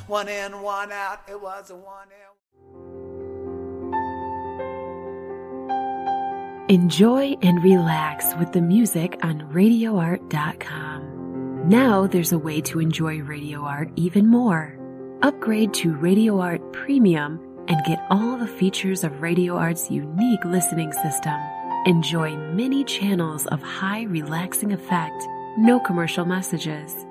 One in, one out. It was a one in. Enjoy and relax with the music on RadioArt.com. Now there's a way to enjoy Radio Art even more. Upgrade to Radio Art Premium and get all the features of Radio Art's unique listening system. Enjoy many channels of high relaxing effect, no commercial messages,